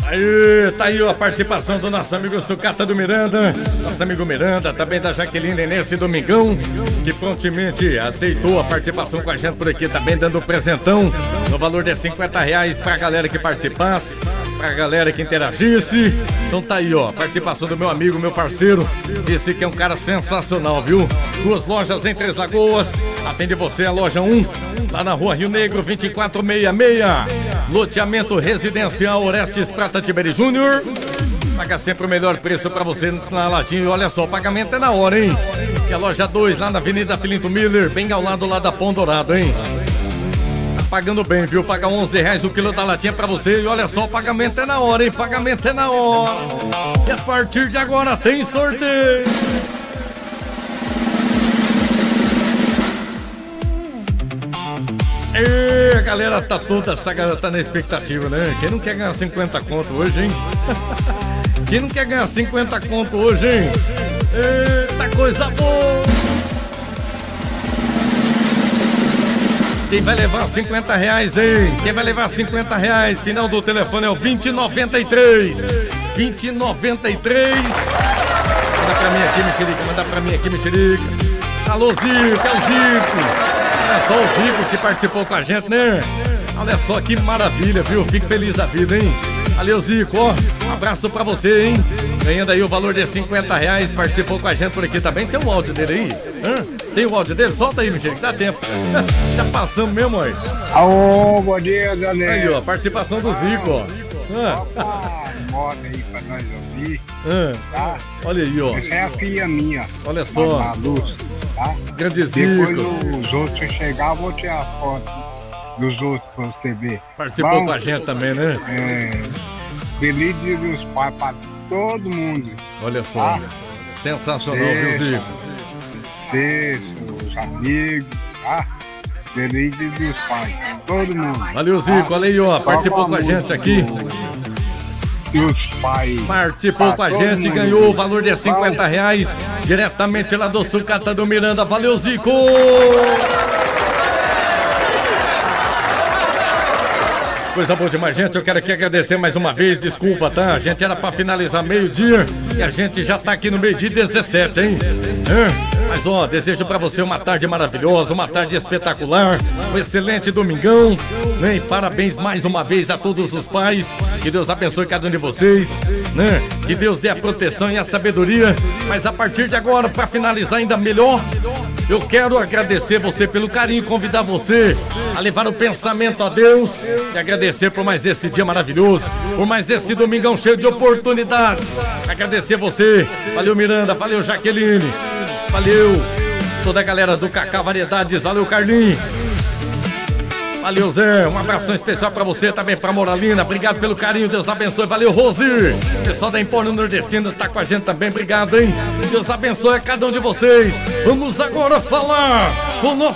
Aí, tá aí ó, a participação do nosso amigo Sucata do Miranda. Nosso amigo Miranda, também da Jaqueline nesse domingão, que prontamente aceitou a participação com a gente por aqui, também dando presentão no valor de R$50 pra galera que participasse, pra galera que interagisse. Então tá aí ó, a participação do meu amigo, meu parceiro, esse que é um cara sensacional, viu? 2 lojas em Três Lagoas, atende você a loja 1, lá na rua Rio Negro 2466, loteamento residencial Orestes Prata Tiberi Júnior. Paga sempre o melhor preço pra você na latinha. E olha só, o pagamento é na hora, hein? E a loja 2 lá na Avenida Filinto Miller, bem ao lado lá da Pão Dourado, hein? Tá pagando bem, viu? Paga R$11 o quilo da latinha pra você. E olha só, o pagamento é na hora, hein? Pagamento é na hora. E a partir de agora tem sorteio. E a galera tá toda, essa galera tá na expectativa, né? Quem não quer ganhar 50 conto hoje, hein? Quem não quer ganhar 50 conto hoje, hein? Eita, coisa boa! Quem vai levar R$50, hein? Quem vai levar R$50? Final do telefone é o 2093. 2093. Manda pra mim aqui, mexerica. Manda pra mim aqui, mexerica. Alô, Zico, é o Zico. Olha só o Zico que participou com a gente, né? Olha só que maravilha, viu? Fico feliz da vida, hein? Valeu, Zico, ó. Um abraço pra você, hein? Ganhando aí o valor de R$50, participou com a gente por aqui também. Tem um áudio dele aí? Hã? Tem o áudio dele? Solta aí, Michel, que dá tempo. Já passamos mesmo, aí. Alô, bom dia, galera. Aí, ó, participação do Zico, ó. Moda aí pra nós ouvir, tá? Olha aí, ó. Essa é a filha minha. Olha só. A Luz, tá? Grande Zico. Depois os outros chegar, eu vou tirar a foto dos outros pra você ver. Participou com a gente também, né? Feliz Dia dos Pais pra todo mundo. Olha só. Tá? Sensacional, viu, Zico? Você, seus amigos, tá? Feliz Dia dos Pais, todo mundo. Valeu, Zico. Olha aí, ó. Participou com a gente aqui. Os pais. Participou com a gente, ganhou o valor de R$50, diretamente lá do Sucata do Miranda. Valeu, Zico! Coisa boa demais, gente. Eu quero aqui agradecer mais uma vez. Desculpa, tá? A gente era pra finalizar meio-dia e a gente já tá aqui no meio-dia 17, hein? Mas ó, desejo pra você uma tarde maravilhosa, uma tarde espetacular, um excelente domingão, né? E parabéns mais uma vez a todos os pais. Que Deus abençoe cada um de vocês, né? Que Deus dê a proteção e a sabedoria. Mas a partir de agora, pra finalizar ainda melhor, eu quero agradecer você pelo carinho, convidar você a levar o pensamento a Deus e agradecer por mais esse dia maravilhoso, por mais esse domingão cheio de oportunidades. Agradecer você. Valeu, Miranda. Valeu, Jaqueline. Valeu, toda a galera do Cacá Variedades. Valeu, Carlinhos. Valeu, Zé. Um abração especial pra você também, pra Moralina. Obrigado pelo carinho, Deus abençoe. Valeu, Rosi. O pessoal da Empório Nordestino tá com a gente também. Obrigado, hein? Deus abençoe a cada um de vocês. Vamos agora falar com o nosso